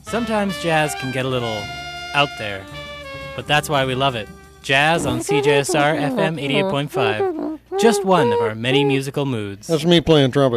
Sometimes jazz can get a little out there, but that's why we love it. Jazz on CJSR FM 88.5. Just one of our many musical moods. That's me playing trumpet.